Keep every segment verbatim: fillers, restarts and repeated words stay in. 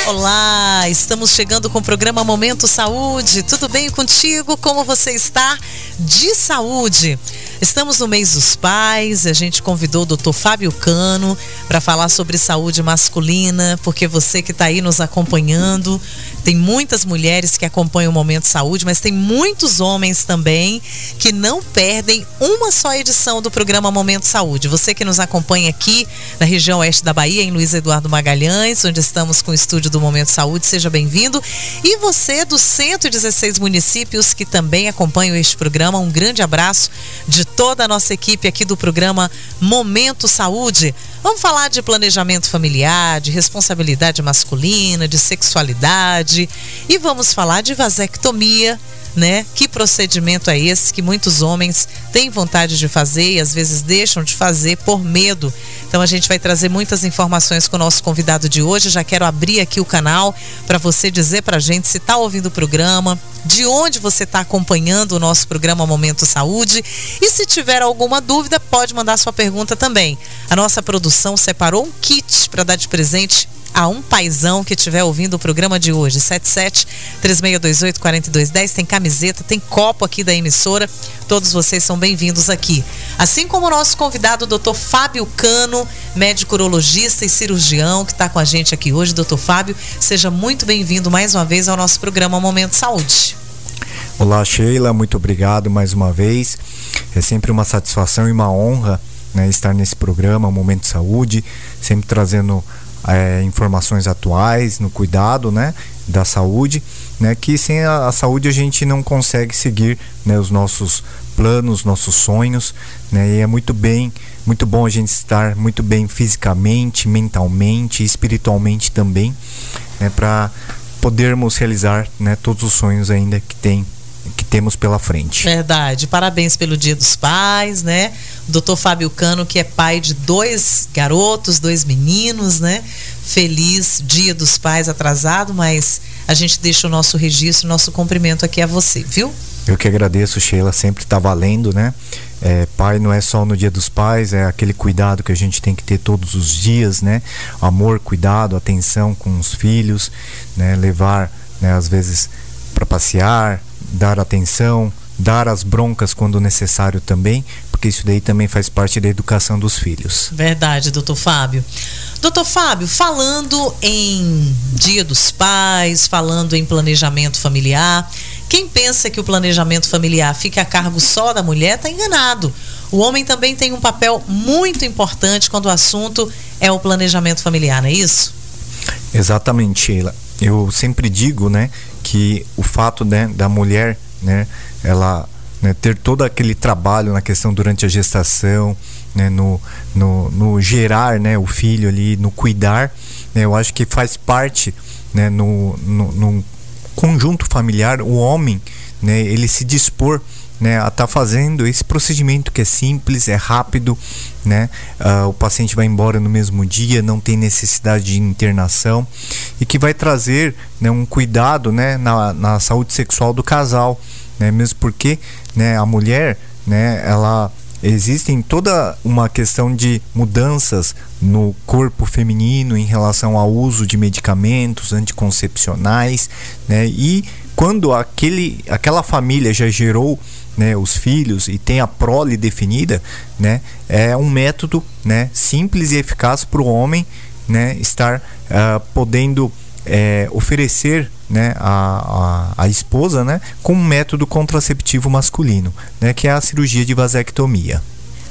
Olá, estamos chegando com o programa Momento Saúde. Tudo bem contigo? Como você está? De saúde. Estamos no mês dos pais, a gente convidou o doutor Fábio Cano para falar sobre saúde masculina, porque você que está aí nos acompanhando, tem muitas mulheres que acompanham o Momento Saúde, mas tem muitos homens também que não perdem uma só edição do programa Momento Saúde. Você que nos acompanha aqui na região oeste da Bahia, em Luiz Eduardo Magalhães, onde estamos com o estúdio do Momento Saúde, seja bem-vindo. E você dos cento e dezesseis municípios que também acompanham este programa, um grande abraço de toda a nossa equipe aqui do programa Momento Saúde. Vamos falar de planejamento familiar, de responsabilidade masculina, de sexualidade e vamos falar de vasectomia, né? Que procedimento é esse que muitos homens têm vontade de fazer e às vezes deixam de fazer por medo? Então a gente vai trazer muitas informações com o nosso convidado de hoje. Já quero abrir aqui o canal para você dizer pra gente se está ouvindo o programa, de onde você está acompanhando o nosso programa Momento Saúde e se tiver alguma dúvida pode mandar sua pergunta também. A nossa produção separou um kit para dar de presente a um paizão que estiver ouvindo o programa de hoje. sete sete, três seis dois oito, quatro dois um zero. Tem camiseta, tem copo aqui da emissora. Todos vocês são bem-vindos aqui. Assim como o nosso convidado, o doutor Fábio Cano, médico urologista e cirurgião, que está com a gente aqui hoje. doutor Fábio, seja muito bem-vindo mais uma vez ao nosso programa Momento Saúde. Olá, Sheila, muito obrigado mais uma vez. É sempre uma satisfação e uma honra, né, estar nesse programa Momento Saúde, sempre trazendo É, informações atuais no cuidado, né, da saúde, né, que sem a, a saúde a gente não consegue seguir, né, os nossos planos, nossos sonhos, né, e é muito bem, muito bom a gente estar muito bem fisicamente, mentalmente, espiritualmente também, né, para podermos realizar, né, todos os sonhos ainda que tem que temos pela frente. Verdade, parabéns pelo Dia dos Pais, né? O doutor Fábio Cano, que é pai de dois garotos, dois meninos, né? Feliz Dia dos Pais atrasado, mas a gente deixa o nosso registro, o nosso cumprimento aqui a você, viu? Eu que agradeço, Sheila, sempre tá valendo, né? É, pai não é só no Dia dos Pais, é aquele cuidado que a gente tem que ter todos os dias, né? Amor, cuidado, atenção com os filhos, né? Levar, né, às vezes para passear, dar atenção, dar as broncas quando necessário também, porque isso daí também faz parte da educação dos filhos. Verdade, doutor Fábio. doutor Fábio, falando em Dia dos Pais, falando em planejamento familiar, quem pensa que o planejamento familiar fica a cargo só da mulher está enganado. O homem também tem um papel muito importante quando o assunto é o planejamento familiar, não é isso? Exatamente, Sheila. Eu sempre digo, né, que o fato, né, da mulher, né, ela, né, ter todo aquele trabalho na questão durante a gestação, né, no, no, no gerar, né, o filho ali, no cuidar, né, eu acho que faz parte, né, no, no, no conjunto familiar, o homem, né, ele se dispor, né, a estar tá fazendo esse procedimento que é simples, é rápido, né, uh, o paciente vai embora no mesmo dia, não tem necessidade de internação e que vai trazer, né, um cuidado, né, na, na saúde sexual do casal, né, mesmo porque, né, a mulher, né, ela existem toda uma questão de mudanças no corpo feminino em relação ao uso de medicamentos anticoncepcionais, né, e quando aquele, aquela família já gerou, né, os filhos e tem a prole definida, né, é um método, né, simples e eficaz para o homem, né, estar uh, podendo é, oferecer, né, a, a, a esposa, né, com um método contraceptivo masculino, né, que é a cirurgia de vasectomia.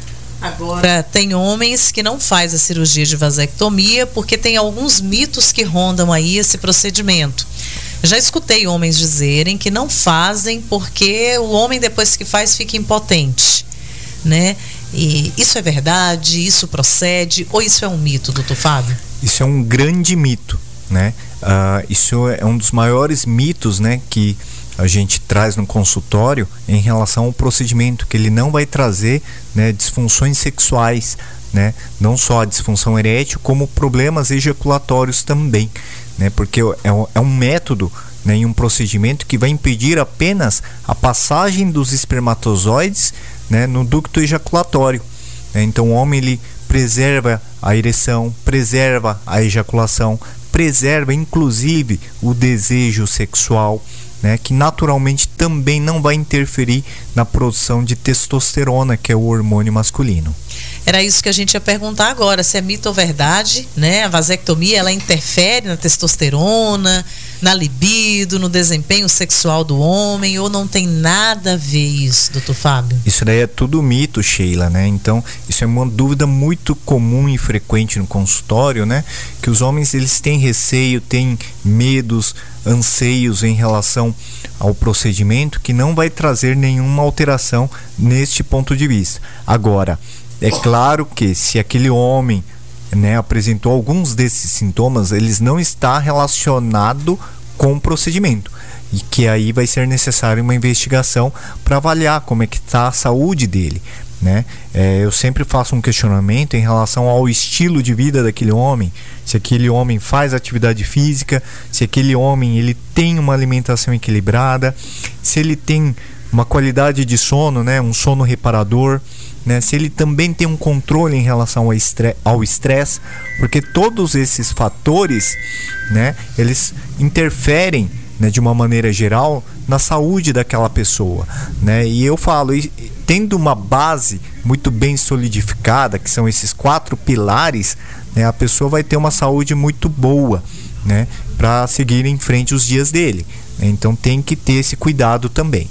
Agora, tem homens que não faz a cirurgia de vasectomia porque tem alguns mitos que rondam aí esse procedimento. Já escutei homens dizerem que não fazem porque o homem depois que faz fica impotente, né? E isso é verdade? Isso procede? Ou isso é um mito, doutor Fábio? Isso é um grande mito, né? Uh, isso é um dos maiores mitos, né, que a gente traz no consultório em relação ao procedimento, que ele não vai trazer, né, disfunções sexuais, né? Não só a disfunção erétil, como problemas ejaculatórios também, né? Porque é um, é um método, né, e um procedimento que vai impedir apenas a passagem dos espermatozoides, né, no ducto ejaculatório, né? Então o homem ele preserva a ereção, preserva a ejaculação, preserva inclusive o desejo sexual, né, que naturalmente também não vai interferir na produção de testosterona, que é o hormônio masculino. Era isso que a gente ia perguntar agora, se é mito ou verdade, né? A vasectomia, ela interfere na testosterona, na libido, no desempenho sexual do homem, ou não tem nada a ver isso, doutor Fábio? Isso daí é tudo mito, Sheila, né? Então, isso é uma dúvida muito comum e frequente no consultório, né? Que os homens, eles têm receio, têm medos, anseios em relação ao procedimento, que não vai trazer nenhuma alteração neste ponto de vista. Agora, é claro que se aquele homem, né, apresentou alguns desses sintomas, eles não está relacionado com o procedimento, e que aí vai ser necessário uma investigação para avaliar como é que está a saúde dele, né? É, eu sempre faço um questionamento em relação ao estilo de vida daquele homem, se aquele homem faz atividade física, se aquele homem ele tem uma alimentação equilibrada, se ele tem uma qualidade de sono, né, um sono reparador, né, se ele também tem um controle em relação ao estresse, porque todos esses fatores, né, eles interferem, né, de uma maneira geral na saúde daquela pessoa, né? E eu falo, tendo uma base muito bem solidificada, que são esses quatro pilares, né, a pessoa vai ter uma saúde muito boa, né, para seguir em frente os dias dele, né? Então tem que ter esse cuidado também.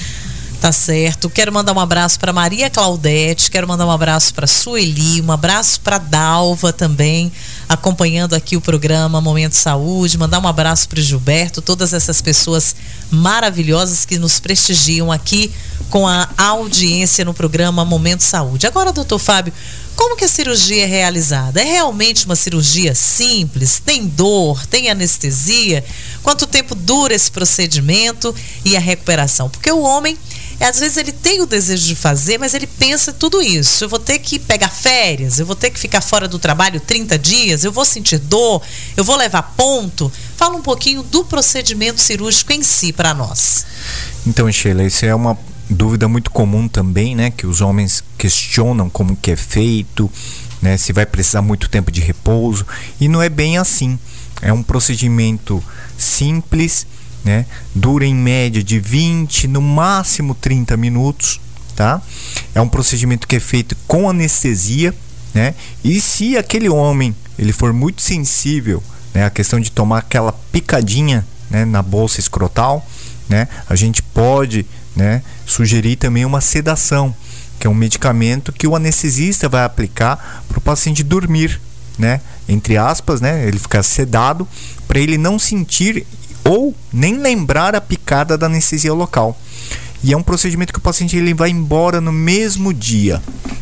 Tá certo. Quero mandar um abraço para Maria Claudete, quero mandar um abraço para Sueli, um abraço para Dalva também, acompanhando aqui o programa Momento Saúde, mandar um abraço para o Gilberto, todas essas pessoas maravilhosas que nos prestigiam aqui com a audiência no programa Momento Saúde. Agora, doutor Fábio, como que a cirurgia é realizada? É realmente uma cirurgia simples? Tem dor? Tem anestesia? Quanto tempo dura esse procedimento e a recuperação? Porque o homem, às vezes ele tem o desejo de fazer, mas ele pensa tudo isso. Eu vou ter que pegar férias, eu vou ter que ficar fora do trabalho trinta dias, eu vou sentir dor, eu vou levar ponto. Fala um pouquinho do procedimento cirúrgico em si para nós. Então, Sheila, isso é uma dúvida muito comum também, né? Que os homens questionam como que é feito, né? Se vai precisar muito tempo de repouso. E não é bem assim. É um procedimento simples, né? Dura em média de vinte, no máximo trinta minutos, tá? É um procedimento que é feito com anestesia, né? E se aquele homem ele for muito sensível, né, a questão de tomar aquela picadinha, né, na bolsa escrotal, né, a gente pode, né, sugerir também uma sedação, que é um medicamento que o anestesista vai aplicar para o paciente dormir, né, entre aspas, né, ele ficar sedado, para ele não sentir ou nem lembrar a picada da anestesia local. E é um procedimento que o paciente ele vai embora no mesmo dia.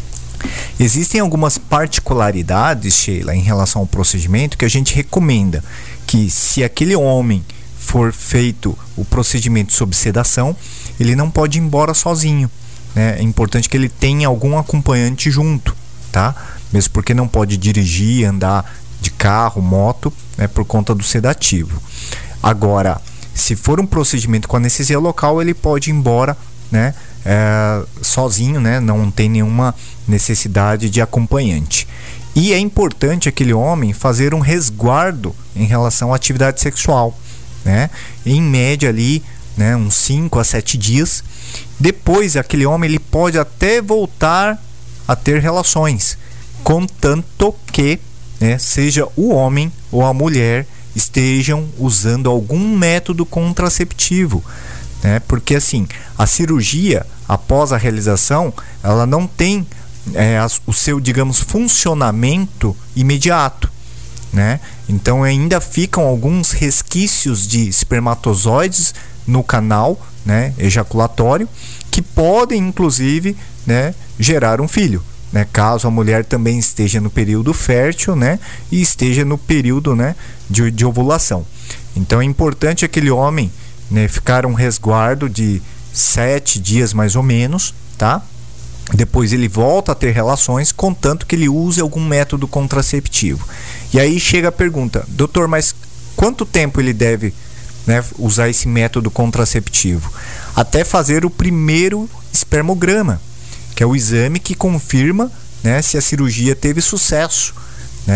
Existem algumas particularidades, Sheila, em relação ao procedimento que a gente recomenda que, se aquele homem for feito o procedimento sob sedação, ele não pode ir embora sozinho, né? É importante que ele tenha algum acompanhante junto, tá? Mesmo porque não pode dirigir, andar de carro, moto, né, por conta do sedativo. Agora, se for um procedimento com anestesia local, ele pode ir embora, né, é, sozinho, né, não tem nenhuma necessidade de acompanhante. E é importante aquele homem fazer um resguardo em relação à atividade sexual, né, em média ali, né, uns cinco a sete dias. Depois aquele homem ele pode até voltar a ter relações, contanto que, né, seja o homem ou a mulher estejam usando algum método contraceptivo, né? Porque assim, a cirurgia após a realização, ela não tem é, a, o seu, digamos, funcionamento imediato, né? Então ainda ficam alguns resquícios de espermatozoides no canal, né, ejaculatório, que podem inclusive, né, gerar um filho, né, caso a mulher também esteja no período fértil, né, e esteja no período, né, de, de ovulação. Então é importante aquele homem, né, ficar um resguardo de sete dias mais ou menos, tá? Depois ele volta a ter relações, contanto que ele use algum método contraceptivo. E aí chega a pergunta: doutor, mas quanto tempo ele deve, né, usar esse método contraceptivo? Até fazer o primeiro espermograma, que é o exame que confirma, né, se a cirurgia teve sucesso, né?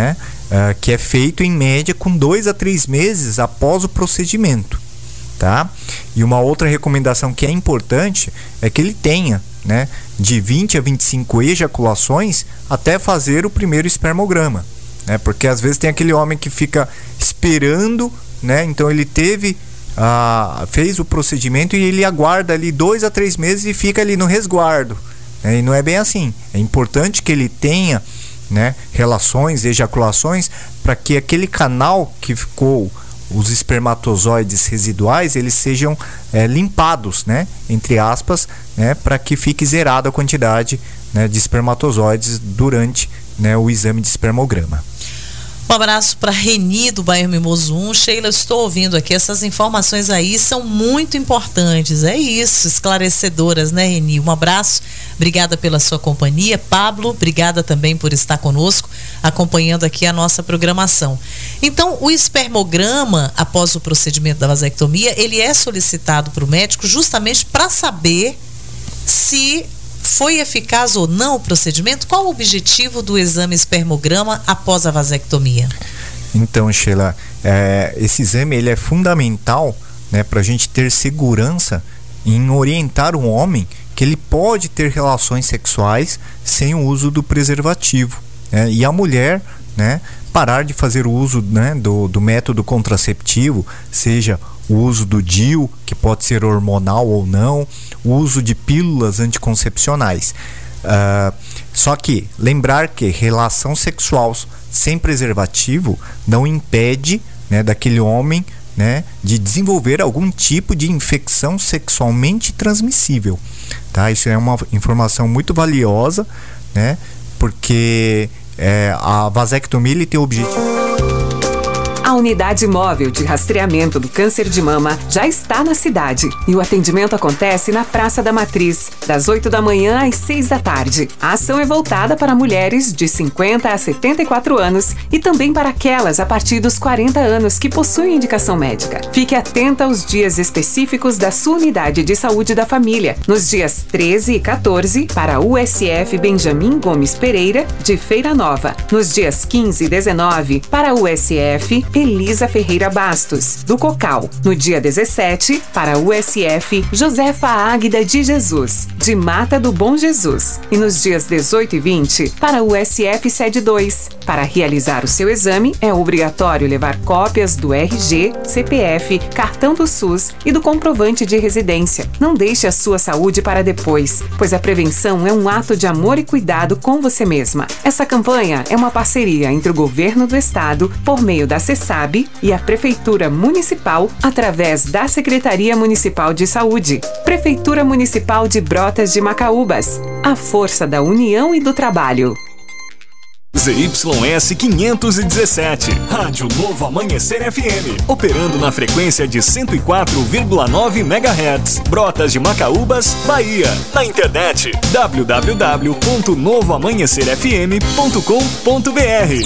uh, que é feito em média com dois a três meses após o procedimento, tá? E uma outra recomendação que é importante é que ele tenha, né, de vinte a vinte e cinco ejaculações até fazer o primeiro espermograma, né? Porque às vezes tem aquele homem que fica esperando, né? Então ele teve ah, fez o procedimento e ele aguarda ali dois a três meses e fica ali no resguardo, né? E não é bem assim. É importante que ele tenha, né, relações, ejaculações, para que aquele canal que ficou os espermatozoides residuais, eles sejam é, limpados, né, entre aspas, né, para que fique zerada a quantidade, né, de espermatozoides durante, né, o exame de espermograma. Um abraço para Reni do bairro Mimoso um. Sheila, eu estou ouvindo aqui, essas informações aí são muito importantes, é isso, esclarecedoras, né, Reni? Um abraço, obrigada pela sua companhia. Pablo, obrigada também por estar conosco, acompanhando aqui a nossa programação. Então, o espermograma, após o procedimento da vasectomia, ele é solicitado para o médico justamente para saber se foi eficaz ou não o procedimento? Qual o objetivo do exame espermograma após a vasectomia? Então, Sheila, é, esse exame ele é fundamental, né, para a gente ter segurança em orientar um homem que ele pode ter relações sexuais sem o uso do preservativo, né? E a mulher, né, parar de fazer o uso, né, do, do método contraceptivo, seja o uso do D I U, que pode ser hormonal ou não, o uso de pílulas anticoncepcionais. Uh, só que lembrar que relação sexual sem preservativo não impede, né, daquele homem, né, de desenvolver algum tipo de infecção sexualmente transmissível, tá? Isso é uma informação muito valiosa, né, porque é, a vasectomia ele tem o objetivo. A unidade móvel de rastreamento do câncer de mama já está na cidade e o atendimento acontece na Praça da Matriz, das oito da manhã às seis da tarde. A ação é voltada para mulheres de cinquenta a setenta e quatro anos e também para aquelas a partir dos quarenta anos que possuem indicação médica. Fique atenta aos dias específicos da sua unidade de saúde da família, nos dias treze e quatorze para a U S F Benjamin Gomes Pereira, de Feira Nova, nos dias quinze e dezenove para a U S F Elisa Ferreira Bastos, do Cocal, no dia dezessete para a U S F Josefa Águida de Jesus, de Mata do Bom Jesus, e nos dias dezoito e vinte para a U S F Sede dois. Para realizar o seu exame, é obrigatório levar cópias do R G, C P F, cartão do SUS e do comprovante de residência. Não deixe a sua saúde para depois, pois a prevenção é um ato de amor e cuidado com você mesma. Essa campanha é uma parceria entre o Governo do Estado, por meio da CESAB, e a Prefeitura Municipal, através da Secretaria Municipal de Saúde. Prefeitura Municipal de Brotas de Macaúbas. A força da união e do trabalho. Z Y S quinhentos e dezessete, Rádio Novo Amanhecer F M, operando na frequência de cento e quatro vírgula nove megahertz, Brotas de Macaúbas, Bahia. Na internet, w w w ponto novo amanhecer f m ponto com ponto b r.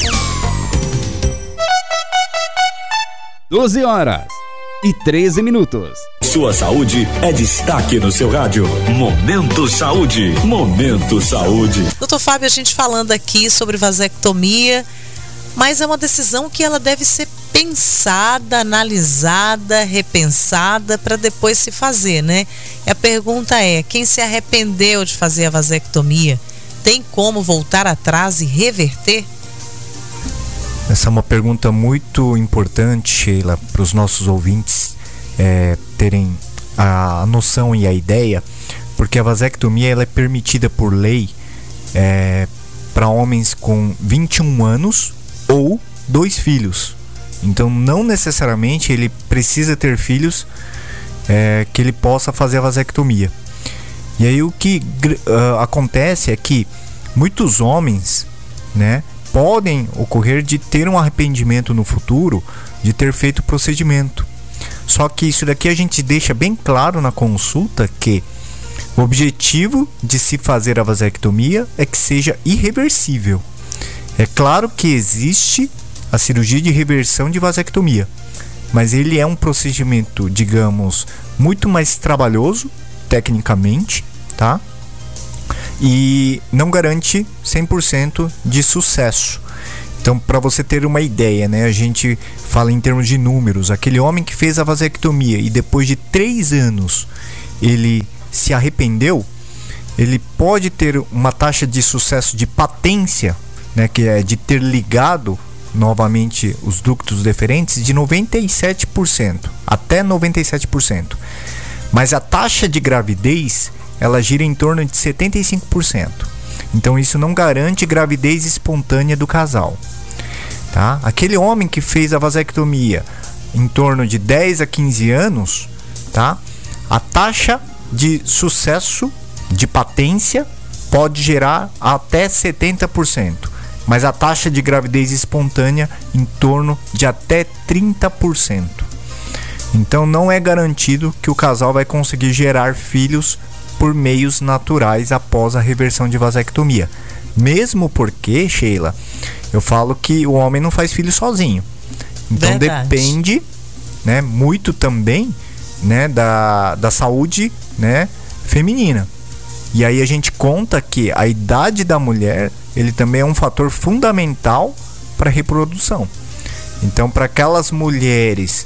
doze horas e treze minutos. Sua saúde é destaque no seu rádio. Momento Saúde. Momento Saúde. Doutor Fábio, a gente falando aqui sobre vasectomia, mas é uma decisão que ela deve ser pensada, analisada, repensada para depois se fazer, né? E a pergunta é, quem se arrependeu de fazer a vasectomia, tem como voltar atrás e reverter? Essa é uma pergunta muito importante, Sheila, para os nossos ouvintes é, terem a noção e a ideia, porque a vasectomia ela é permitida por lei é, para homens com vinte e um anos ou dois filhos. Então, não necessariamente ele precisa ter filhos é, que ele possa fazer a vasectomia. E aí o que uh, acontece é que muitos homens, né, podem ocorrer de ter um arrependimento no futuro de ter feito o procedimento. Só que isso daqui a gente deixa bem claro na consulta que o objetivo de se fazer a vasectomia é que seja irreversível. É claro que existe a cirurgia de reversão de vasectomia, mas ele é um procedimento, digamos, muito mais trabalhoso tecnicamente, tá? E não garante cem por cento de sucesso. Então, para você ter uma ideia, né, a gente fala em termos de números. Aquele homem que fez a vasectomia e depois de três anos ele se arrependeu, ele pode ter uma taxa de sucesso de patência, né, que é de ter ligado novamente os ductos deferentes, de noventa e sete por cento, até noventa e sete por cento. Mas a taxa de gravidez, ela gira em torno de setenta e cinco por cento. Então isso não garante gravidez espontânea do casal, tá? Aquele homem que fez a vasectomia em torno de dez a quinze anos, tá? A taxa de sucesso de patência pode gerar até setenta por cento. Mas a taxa de gravidez espontânea em torno de até trinta por cento. Então não é garantido que o casal vai conseguir gerar filhos por meios naturais após a reversão de vasectomia. Mesmo porque, Sheila, eu falo que o homem não faz filho sozinho. Então Verdade. depende, né, muito também, né, da, da saúde, né, feminina. E aí a gente conta que a idade da mulher, ele também é um fator fundamental para a reprodução. Então, para aquelas mulheres,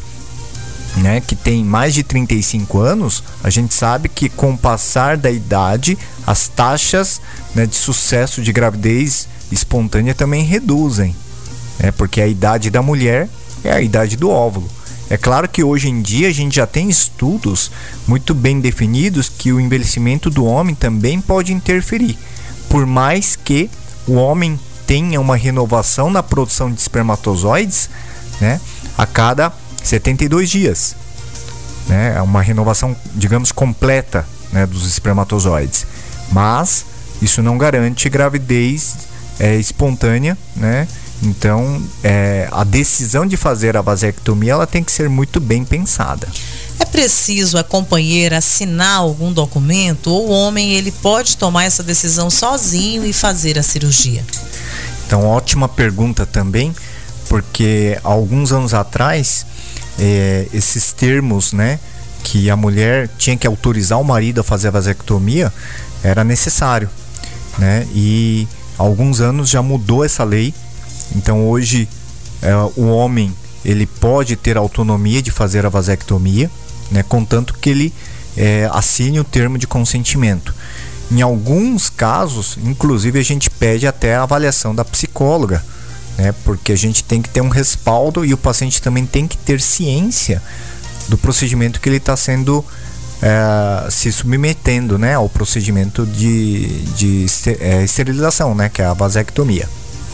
né, que têm mais de trinta e cinco anos, a gente sabe que com o passar da idade, as taxas, né, de sucesso de gravidez espontânea também reduzem, né, porque a idade da mulher é a idade do óvulo. É claro que hoje em dia a gente já tem estudos muito bem definidos que o envelhecimento do homem também pode interferir, por mais que o homem tenha uma renovação na produção de espermatozoides, né, a cada setenta e dois dias, né, é uma renovação, digamos, completa, né, dos espermatozoides, mas isso não garante gravidez é, espontânea, né? Então, é, a decisão de fazer a vasectomia, ela tem que ser muito bem pensada. É preciso a companheira assinar algum documento ou o homem ele pode tomar essa decisão sozinho e fazer a cirurgia? Então, ótima pergunta também, porque há alguns anos atrás, é, esses termos, né, que a mulher tinha que autorizar o marido a fazer a vasectomia, era necessário, né? E há alguns anos já mudou essa lei. Então hoje é, o homem ele pode ter autonomia de fazer a vasectomia, né, contanto que ele é, assine o termo de consentimento. Em alguns casos, inclusive, a gente pede até a avaliação da psicóloga, né, porque a gente tem que ter um respaldo e o paciente também tem que ter ciência do procedimento que ele está sendo é, se submetendo, né, ao procedimento de, de é, esterilização, né, que é a vasectomia.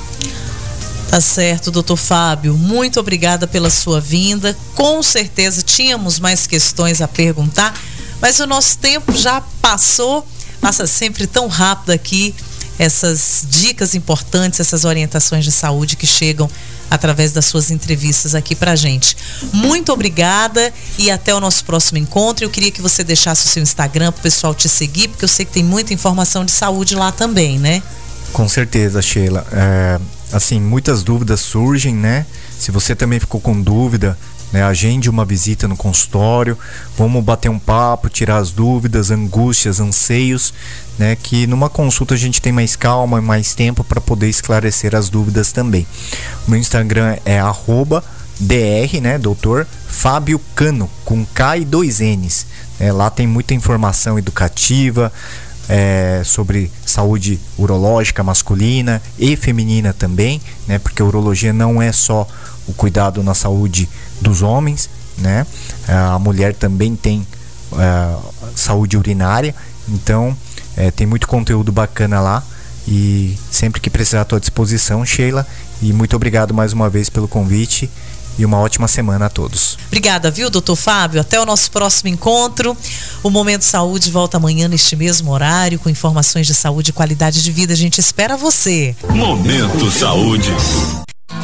Tá certo, doutor Fábio, muito obrigada pela sua vinda. Com certeza tínhamos mais questões a perguntar, mas o nosso tempo já passou, passa sempre tão rápido aqui, essas dicas importantes, essas orientações de saúde que chegam através das suas entrevistas aqui pra gente. Muito obrigada e até o nosso próximo encontro. Eu queria que você deixasse o seu Instagram pro pessoal te seguir, porque eu sei que tem muita informação de saúde lá também, né? Com certeza, Sheila. É, assim, muitas dúvidas surgem, né? Se você também ficou com dúvida, né, agende uma visita no consultório, vamos bater um papo, tirar as dúvidas, angústias, anseios, né? Que numa consulta a gente tem mais calma e mais tempo para poder esclarecer as dúvidas também. O meu Instagram é arroba dr, né, doutor Fábio Cano, com K e dois N's. É, lá tem muita informação educativa, É, sobre saúde urológica masculina e feminina também, né? Porque a urologia não é só o cuidado na saúde dos homens, né? A mulher também tem é, saúde urinária, então é, tem muito conteúdo bacana lá e sempre que precisar à tua disposição, Sheila, e muito obrigado mais uma vez pelo convite. E uma ótima semana a todos. Obrigada, viu, doutor Fábio? Até o nosso próximo encontro. O Momento Saúde volta amanhã neste mesmo horário com informações de saúde e qualidade de vida. A gente espera você. Momento Saúde.